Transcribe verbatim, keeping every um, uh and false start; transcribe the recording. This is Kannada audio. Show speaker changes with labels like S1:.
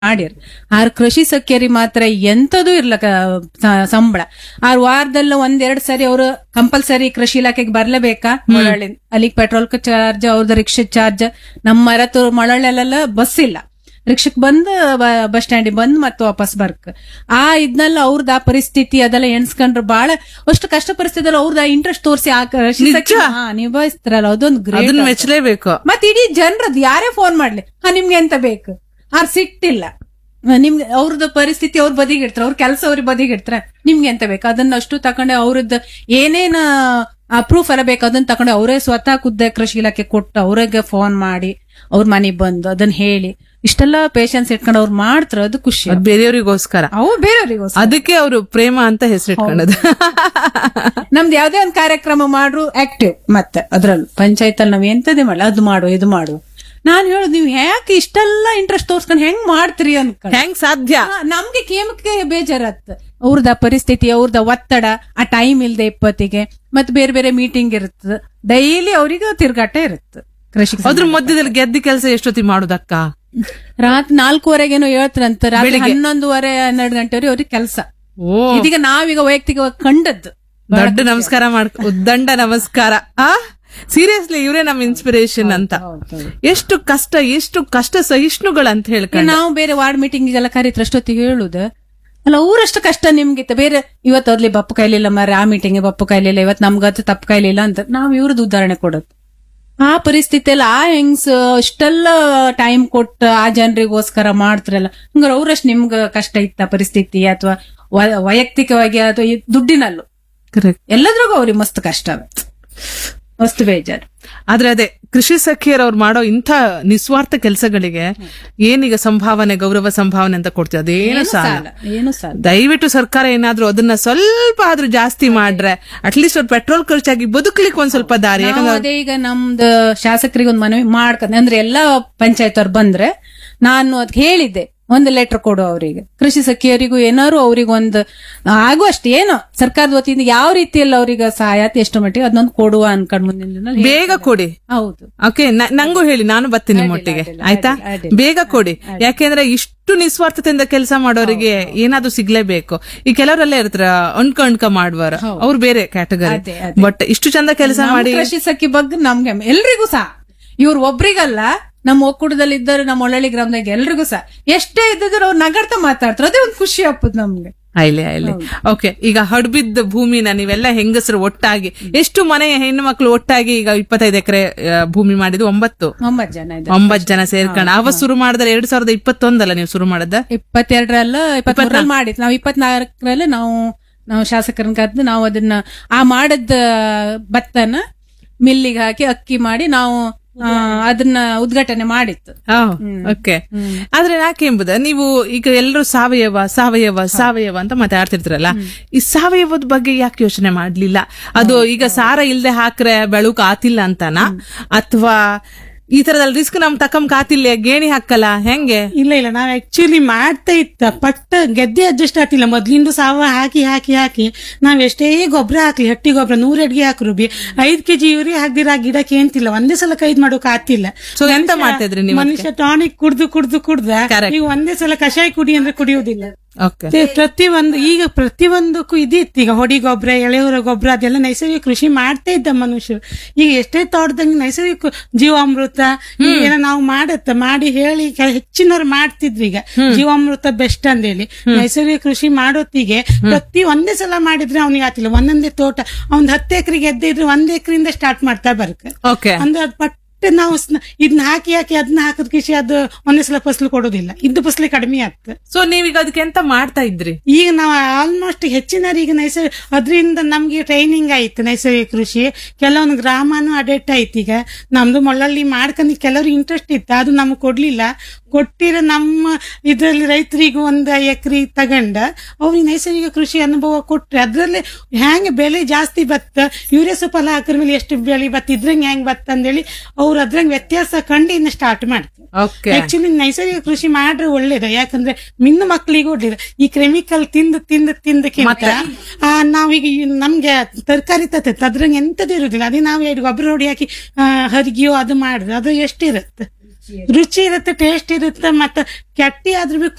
S1: ಮಾಡಿರ್ ಆರ್ ಕೃಷಿ ಸಖ್ಯರಿ ಮಾತ್ರ ಎಂತದೂ ಇರ್ಲಕ ಸ- ಸಂಬಳ ಆರ್ ವಾರದಲ್ಲ ಒಂದೆರಡ್ ಸರಿ ಅವರು ಕಂಪಲ್ಸರಿ ಕೃಷಿ ಇಲಾಖೆಗೆ ಬರ್ಲೇಬೇಕಾ ಮಳಳ್ಳಿ ಅಲ್ಲಿಗೆ ಪೆಟ್ರೋಲ್ ಚಾರ್ಜ್ ಅವ್ರದ್ದು ರಿಕ್ಷಾ ಚಾರ್ಜ್ ನಮ್ಮ ಮರತು ಮಳಳ್ಳೆಲ್ಲ ಬಸ್ ಇಲ್ಲ ರಿಕ್ಷಕ್ ಬಂದ್ ಬಸ್ ಸ್ಟ್ಯಾಂಡಿಗೆ ಬಂದ್ ಮತ್ತೆ ವಾಪಸ್ ಬರ್ಕ್ ಆ ಇದ್ನಲ್ಲ ಅವ್ರದ್ದು ಆ ಪರಿಸ್ಥಿತಿ ಅದೆಲ್ಲ ಎಣ್ಸ್ಕೊಂಡ್ರು ಬಾಳ ಅಷ್ಟು ಕಷ್ಟ ಪರಿಸ್ಥಿತಿ ಅವ್ರದ್ದು ಇಂಟ್ರೆಸ್ಟ್ ತೋರಿಸಿ ಆ ಕೃಷಿ ಸಖ್ಯ ಹಾ, ನಿಭಾಯಿಸ್ತಾರಲ್ಲ ಅದೊಂದು ಗ್ರೇಟ್
S2: ಅದನ್ನ ಮೆಚ್ಚಲೇಬೇಕು.
S1: ಮತ್ತೆ ಇಡೀ ಜನರದ್ದು ಯಾರೇ ಫೋನ್ ಮಾಡ್ಲಿ ಹಾ ನಿಮ್ಗೆ ಎಂತ ಬೇಕು ಆರ್ ಸಿಟ್ಟಿಲ್ಲ ನಿಮ್ಗೆ ಅವ್ರದ್ದು ಪರಿಸ್ಥಿತಿ ಅವ್ರ ಬದಿಗೆ ಇಡ್ತಾರ ಅವ್ರ ಕೆಲಸ ಅವ್ರಿಗೆ ಬದಿಗೆ ಇಡ್ತಾರ ನಿಮ್ಗೆ ಎಂತ ಬೇಕು ಅದನ್ನ ಅಷ್ಟು ತಕೊಂಡೆ ಅವ್ರದ್ದು ಏನೇನ ಪ್ರೂಫ್ ಎಲ್ಲ ಬೇಕು ಅದನ್ನ ತಕೊಂಡೆ ಅವರೇ ಸ್ವತಃ ಖುದ್ದ ಕೃಷಿ ಇಲಾಖೆ ಕೊಟ್ಟು ಅವ್ರಿಗೆ ಫೋನ್ ಮಾಡಿ ಅವ್ರ ಮನೆಗ್ ಬಂದು ಅದನ್ನ ಹೇಳಿ ಇಷ್ಟೆಲ್ಲ ಪೇಶನ್ಸ್ ಇಟ್ಕೊಂಡು ಅವ್ರು ಮಾಡ್ತಾರ ಅದು ಖುಷಿ
S2: ಅದ್ ಬೇರೆಯವ್ರಿಗೋಸ್ಕರ,
S1: ಅವು ಬೇರೆಯವ್ರಿಗೋಸ್ಕರ
S2: ಅದಕ್ಕೆ ಅವರು ಪ್ರೇಮ ಅಂತ ಹೆಸರಿಟ್ಕೊಳ್ಳೋದು.
S1: ನಮ್ದು ಯಾವ್ದೇ ಒಂದ್ ಕಾರ್ಯಕ್ರಮ ಮಾಡ್ರು ಆಕ್ಟಿವ್ ಮತ್ತೆ ಅದ್ರಲ್ಲೂ ಪಂಚಾಯತ್ ಅಲ್ಲಿ ನಾವ್ ಎಂತದೇ ಮಾಡಲ್ಲ ಅದು ಮಾಡು ಇದು ಮಾಡು ನಾನ್ ಹೇಳುದು ನೀವ್ ಯಾಕೆ ಇಷ್ಟೆಲ್ಲ ಇಂಟ್ರೆಸ್ಟ್ ತೋರ್ಸ್ಕೊಂಡ್ ಹೆಂಗ್ ಮಾಡ್ತೀರಿ ಅನ್ಕೊಂಡ್
S2: ಹೆಂಗ್ ಸಾಧ್ಯ?
S1: ಹಾ, ನಮ್ಗೆ ಕೇಮಕ್ಕೆ ಬೇಜಾರತ್ ಅವ್ರದ ಪರಿಸ್ಥಿತಿ ಅವ್ರದ ಒತ್ತಡ ಆ ಟೈಮ್ ಇಲ್ದೆ ಇಪ್ಪತ್ತಿಗೆ ಮತ್ತೆ ಬೇರೆ ಬೇರೆ ಮೀಟಿಂಗ್ ಇರುತ್ತೆ ಡೈಲಿ ಅವ್ರಿಗೆ ತಿರ್ಗಾಟ ಇರುತ್ತೆ ಕೃಷಿ
S2: ಅದ್ರ ಮಧ್ಯದಲ್ಲಿ ಗೆದ್ದಿ ಕೆಲಸ ಎಷ್ಟೊತ್ತಿ ಮಾಡುದಕ್ಕ?
S1: ರಾತ್ರಿ ನಾಲ್ಕೂವರೆಗೇನೋ ಹೇಳ್ತಾರಂತ ರಾತ್ರಿ ಹನ್ನೊಂದುವರೆ ಹನ್ನೆರಡು ಗಂಟೆವರೆಗೆ ಅವ್ರಿಗೆ ಕೆಲಸ.
S2: ಓ,
S1: ಇದೀಗ ನಾವೀಗ ವೈಯಕ್ತಿಕವಾಗಿ ಕಂಡದ್ದು
S2: ದೊಡ್ಡ ನಮಸ್ಕಾರ ಮಾಡ್ ಉದ್ದಂಡ ನಮಸ್ಕಾರ. ಆ ಸೀರಿಯಸ್ಲಿ ಇವರೇ ನಮ್ ಇನ್ಸ್ಪಿರೇಷನ್ ಅಂತ. ಎಷ್ಟು ಕಷ್ಟ ಎಷ್ಟು ಕಷ್ಟ ಸಹಿಷ್ಣುಗಳಂತ ಹೇಳ್ಕೊಂಡು
S1: ನಾವು ಬೇರೆ ವಾರ್ಡ್ ಮೀಟಿಂಗ್ ಎಲ್ಲ ಕರೀತ್ರ ಅಷ್ಟೊತ್ತಿಗೆ ಹೇಳುದು ಅಲ್ಲ ಊರಷ್ಟು ಕಷ್ಟ ನಿಮ್ಗಿತ್ತ ಬೇರೆ ಇವತ್ತು ಅದ್ಲಿ ಬಪ್ಪು ಕೈಲಿಲ್ಲ ಮರ ಆ ಮೀಟಿಂಗ್ ಬಪ್ಪು ಕೈಲಿಲ್ಲ ಇವತ್ತು ನಮ್ಗತ್ತು ತಪ್ಪು ಕೈಲಿಲ್ಲ ಅಂತ ನಾವ್ ಇವ್ರದ್ದು ಉದಾಹರಣೆ ಕೊಡೋದು. ಆ ಪರಿಸ್ಥಿತಿಯಲ್ಲಿ ಆ ಹೆಂಗ್ಸ್ ಅಷ್ಟೆಲ್ಲ ಟೈಮ್ ಕೊಟ್ಟು ಆ ಜನರಿಗೋಸ್ಕರ ಮಾಡ್ತಾರಲ್ಲ ಹಂಗಾರೆ ಅವ್ರಷ್ಟು ನಿಮ್ಗ ಕಷ್ಟ ಇತ್ತ ಪರಿಸ್ಥಿತಿ ಅಥವಾ ವೈಯಕ್ತಿಕವಾಗಿ ಅಥವಾ ಈ ದುಡ್ಡಿನಲ್ಲೂ
S2: ಕರೆಕ್ಟ್
S1: ಎಲ್ಲದ್ರಾಗೂ ಅವ್ರಿಗೆ ಮಸ್ತ್ ಕಷ್ಟವೇ ಮಸ್ತ್ ಬೇಜಾರು.
S2: ಆದ್ರೆ ಅದೇ ಕೃಷಿ ಸಖಿಯರವ್ರು ಮಾಡೋ ಇಂಥ ನಿಸ್ವಾರ್ಥ ಕೆಲಸಗಳಿಗೆ ಏನೀಗ ಸಂಭಾವನೆ ಗೌರವ ಸಂಭಾವನೆ ಅಂತ ಕೊಡ್ತೀವಿ ಅದೇನು ಸಾಲ.
S1: ಏನು ಸಾಲ
S2: ದಯವಿಟ್ಟು ಸರ್ಕಾರ ಏನಾದ್ರೂ ಅದನ್ನ ಸ್ವಲ್ಪ ಆದ್ರೂ ಜಾಸ್ತಿ ಮಾಡ್ರೆ ಅಟ್ಲೀಸ್ಟ್ ಅವ್ರು ಪೆಟ್ರೋಲ್ ಖರ್ಚಾಗಿ ಬದುಕಲಿಕ್ಕೆ ಒಂದ್ ಸ್ವಲ್ಪ ದಾರಿ.
S1: ನಾವು ಅದೇ ಈಗ ನಮ್ದು ಶಾಸಕರಿಗೆ ಒಂದು ಮನವಿ ಮಾಡ್ಕೊಂಡ್ ಅಂದ್ರೆ ಎಲ್ಲಾ ಪಂಚಾಯತ್ ಅವ್ರು ಬಂದ್ರೆ ನಾನು ಅದ್ ಹೇಳಿದ್ದೆ ಒಂದು ಲೆಟರ್ ಕೊಡು ಅವರಿಗೆ ಕೃಷಿ ಸಖಿಯರಿಗೂ ಏನಾರು ಅವ್ರಿಗೆ ಒಂದು ಆಗುವಷ್ಟು ಏನೋ ಸರ್ಕಾರದ ವತಿಯಿಂದ ಯಾವ ರೀತಿಯಲ್ಲಿ ಅವ್ರಿಗೆ ಸಹಾಯ ಎಷ್ಟು ಮಟ್ಟಿಗೆ ಅದನ್ನೊಂದು ಕೊಡುವ ಅನ್ಕೊಂಡ್ ಮುಂದಿನ ದಿನ
S2: ಬೇಗ ಕೊಡಿ.
S1: ಹೌದು
S2: ಓಕೆ, ನಂಗೂ ಹೇಳಿ ನಾನು ಬರ್ತೀನಿ ನಿಮ್ಮೊಟ್ಟಿಗೆ ಆಯ್ತಾ? ಬೇಗ ಕೊಡಿ. ಯಾಕೆಂದ್ರೆ ಇಷ್ಟು ನಿಸ್ವಾರ್ಥತೆಯಿಂದ ಕೆಲಸ ಮಾಡೋರಿಗೆ ಏನಾದ್ರು ಸಿಗ್ಲೇಬೇಕು. ಈ ಕೆಲವರೆಲ್ಲ ಇರ್ತಾರ ಅಣ್ಕ ಅಣ್ಕ ಮಾಡುವರ ಅವ್ರು ಬೇರೆ ಕ್ಯಾಟಗರಿ. ಬಟ್ ಇಷ್ಟು ಚಂದ ಕೆಲಸ ಮಾಡಿ
S1: ಕೃಷಿ ಸಖಿ ಬಗ್ಗೆ ನಮ್ಗೆ ಎಲ್ರಿಗೂ ಸಹ ಇವ್ರು ಒಬ್ರಿಗಲ್ಲ ನಮ್ಮ ಒಕ್ಕೂಟದಲ್ಲಿ ಇದ್ದರು ನಮ್ಮ ಒಳ್ಳಳ್ಳಿ ಗ್ರಾಮದಾಗ ಎಲ್ರಿಗೂ ಸಹ ಎಷ್ಟೇ ಇದ್ದಿದ್ರು ಅವ್ರು ನಗರ್ತಾ ಮಾತಾಡ್ತಾರೆ ಅದೇ ಒಂದು ಖುಷಿ ಹಪ್ಪದ್ ನಮ್ಗೆ.
S2: ಆಯ್ಲೆ ಆಯ್ಲೆ ಓಕೆ. ಈಗ ಹಡ್ಬಿದ್ದ ಭೂಮಿನ ನೀವೆಲ್ಲ ಹೆಂಗಸರು ಒಟ್ಟಾಗಿ ಎಷ್ಟು ಮನೆಯ ಹೆಣ್ಣು ಮಕ್ಕಳು ಒಟ್ಟಾಗಿ ಈಗ ಇಪ್ಪತ್ತೈದು ಎಕರೆ ಭೂಮಿ ಮಾಡಿದ್ದು ಒಂಬತ್ತು
S1: ಒಂಬತ್ತು ಜನ
S2: ಒಂಬತ್ತು ಜನ ಸೇರ್ಕೊಂಡು ಅವ ಶುರು ಮಾಡಿದ್ರೆ ಎರಡ್ ಸಾವಿರದ ಇಪ್ಪತ್ತೊಂದಲ್ಲ ನೀವು ಶುರು ಮಾಡದ?
S1: ಇಪ್ಪತ್ತೆರಡರಲ್ಲ ಇಪ್ಪತ್ಮೂರಲ್ಲಿ ಮಾಡಿದ್ ನಾವು ಇಪ್ಪತ್ನಾಲ್ಕರಲ್ಲಿ ನಾವು ನಾವು ಶಾಸಕರನ್ನ ಕರೆದು ನಾವು ಅದನ್ನ ಆ ಮಾಡದ ಭತ್ತನ ಮಿಲ್ಲಿಗೆ ಹಾಕಿ ಅಕ್ಕಿ ಮಾಡಿ ನಾವು ಅದನ್ನ ಉದ್ಘಾಟನೆ ಮಾಡಿತ್ತು.
S2: ಓಕೆ. ಆದ್ರೆ ಯಾಕೆ ಎಂಬುದ ನೀವು ಈಗ ಎಲ್ಲರೂ ಸಾವಯವ ಸಾವಯವ ಸಾವಯವ ಅಂತ ಮಾತಾಡ್ತಿರ್ತಾರಲ್ಲ, ಈ ಸಾವಯವದ ಬಗ್ಗೆ ಯಾಕೆ ಯೋಚನೆ ಮಾಡ್ಲಿಲ್ಲ? ಅದು ಈಗ ಸಾರ ಇಲ್ದೆ ಹಾಕ್ರೆ ಬೆಳಕು ಆತಿಲ್ಲ ಅಂತಾನ ಅಥವಾ ಈ ತರದಲ್ಲಿ ರಿಸ್ಕ್ ನಮ್ ತಕಂ ಕಾತಿಲ್ಲ ಗೇಣಿ ಹಾಕಲ್ಲ ಹೆಂಗೆ?
S3: ಇಲ್ಲ ಇಲ್ಲ ನಾವ್ ಆಕ್ಚುಲಿ ಮಾಡ್ತಾ ಇತ್ತ ಪಟ್ಟ ಗೆದ್ದೆ ಅಡ್ಜಸ್ಟ್ ಆಗ್ತಿಲ್ಲ. ಮೊದ್ಲಿಂದು ಸಾವ ಹಾಕಿ ಹಾಕಿ ಹಾಕಿ ನಾವ್ ಎಷ್ಟೇ ಗೊಬ್ಬರ ಹಾಕ್ಲಿ ಹಟ್ಟಿ ಗೊಬ್ಬರ ನೂರ್ ಅಡ್ಗೆ ಹಾಕ್ರು ಬಿ ಐದ್ ಕೆಜಿ ಯೂರಿ ಹಾಕ್ದಿರ ಗಿಡಕ್ಕೆ ಏನ್ತಿಲ್ಲ ಒಂದೇ ಸಲ ಕೈದ್ ಮಾಡೋಕ್ ಆತಿಲ್ಲ.
S2: ಸೊ ಎಂತ ಮಾಡ್ತಿದ್ರಿ ನೀವು?
S3: ಮನುಷ್ಯ ಟಾನಿಕ್ ಕುಡ್ದು ಕುಡ್ದು ಕುಡ್ದ ಈಗ ಒಂದೇ ಸಲ ಕಷಾಯ ಕುಡಿ ಅಂದ್ರೆ ಕುಡಿಯೋದಿಲ್ಲ. ಪ್ರತಿಯೊಂದು ಈಗ ಪ್ರತಿಯೊಂದಕ್ಕೂ ಇದಿತ್ತು. ಈಗ ಹೊಡಿ ಗೊಬ್ಬರ ಎಳೆಯೂರ ಗೊಬ್ಬರ ಅದೆಲ್ಲ ನೈಸರ್ಗಿಕ ಕೃಷಿ ಮಾಡ್ತಾ ಇದ್ದ ಮನುಷ್ಯರು. ಈಗ ಎಷ್ಟೇ ತೋಟದಂಗೆ ನೈಸರ್ಗಿಕ ಜೀವಾಮೃತ ಏನೋ ನಾವು ಮಾಡತ್ತ ಮಾಡಿ ಹೇಳಿ ಹೆಚ್ಚಿನವ್ರು ಮಾಡ್ತಿದ್ವಿ. ಈಗ ಜೀವಾಮೃತ ಬೆಸ್ಟ್ ಅಂದೇಳಿ ನೈಸರ್ಗಿಕ ಕೃಷಿ ಮಾಡೋತ್ತಿಗೆ ಪ್ರತಿ ಒಂದೇ ಸಲ ಮಾಡಿದ್ರೆ ಅವ್ನಿಗೆ ಆತಿಲ್ಲ. ಒಂದೊಂದೇ ತೋಟ ಒಂದ್ ಹತ್ತು ಎಕರೆಗೆ ಎದ್ದೆ ಇದ್ರೆ ಒಂದ್ ಎಕರೆಯಿಂದ ಸ್ಟಾರ್ಟ್ ಮಾಡ್ತಾ ಬರ್ಕ ಅಂದ್ರೆ ಅದ್ ಪಟ್ಟ ನಾವು ಇದನ್ನ ಹಾಕಿ ಹಾಕಿ ಅದನ್ನ ಹಾಕದ್ ಕೃಷಿ ಅದು ಒಂದೇ ಸಲ ಫಸಲು ಕೊಡೋದಿಲ್ಲ, ಇದ್ದು ಫಸಲು ಕಡಿಮೆ ಆಗ್ತದೆ.
S2: ಸೊ ನೀವೀಗ ಅದಕ್ಕೆ ಎಂತ ಮಾಡ್ತಾ ಇದ್ರಿ?
S3: ಈಗ ನಾವು ಆಲ್ಮೋಸ್ಟ್ ಹೆಚ್ಚಿನ ಈಗ ನೈಸರ್ಗಿಕ ಅದರಿಂದ ನಮ್ಗೆ ಟ್ರೈನಿಂಗ್ ಆಯ್ತು ನೈಸರ್ಗಿಕ ಕೃಷಿ. ಕೆಲವೊಂದು ಗ್ರಾಮನೂ ಅಡೆಕ್ಟ್ ಆಯ್ತು. ಈಗ ನಮ್ದು ಮೊಳ್ಳಲ್ಲಿ ಮಾಡ್ಕೊಂಡು ಕೆಲವ್ರಿಗೆ ಇಂಟ್ರೆಸ್ಟ್ ಇತ್ತು, ಅದು ನಮ್ಗೆ ಕೊಡ್ಲಿಲ್ಲ. ಕೊಟ್ಟಿರೋ ನಮ್ಮ ಇದ್ರಲ್ಲಿ ರೈತರಿಗೆ ಒಂದ್ ಎಕರೆ ತಗೊಂಡ ಅವ್ರಿಗೆ ನೈಸರ್ಗಿಕ ಕೃಷಿ ಅನುಭವ ಕೊಟ್ರೆ ಅದ್ರಲ್ಲಿ ಹೆಂಗ್ ಬೆಲೆ ಜಾಸ್ತಿ ಬತ್ತ ಯೂರಿಯಾ ಸೊಪ್ಪಲ್ಲ ಹಾಕಿದ ಮೇಲೆ ಎಷ್ಟು ಬೆಳೆ ಬತ್ತ ಇದ್ರಂಗೆ ಹೆಂಗ್ ಬತ್ತ ಅಂದೇಳಿ ಅವ್ರು ಅದ್ರಂಗ್ ವ್ಯತ್ಯಾಸ ಕಂಡು ಇನ್ನು ಸ್ಟಾರ್ಟ್ ಮಾಡ್ತಾರೆ. ಆಕ್ಚುಲಿ ನೈಸರ್ಗಿಕ ಕೃಷಿ ಮಾಡ್ರೆ ಒಳ್ಳೇದು. ಯಾಕಂದ್ರೆ ಮಿನ್ನು ಮಕ್ಕಳಿಗೂ ಒಳ್ಳೇದು. ಈ ಕೆಮಿಕಲ್ ತಿಂದು ತಿಂದು ತಿಂದಕ್ಕಿಂತ ನಾವೀಗ ನಮ್ಗೆ ತರಕಾರಿ ತತ್ತ ಅದ್ರಂಗೆ ಎಂತದ್ದು ಇರುದಿಲ್ಲ. ಅದೇ ನಾವು ಎರಡು ಗೊಬ್ಬರ ಹೊಡಿ ಹಾಕಿ ಹರಿಗಿಯೋ ಅದು ಮಾಡಿದ್ರೆ ಅದು ಎಷ್ಟಿರುತ್ತೆ. ರುಚಿ ಇರುತ್ತೆ, ಟೇಸ್ಟ್ ಇರುತ್ತೆ, ಮತ್ತೆ ಕೆಟ್ಟಿ ಆದ್ರೂ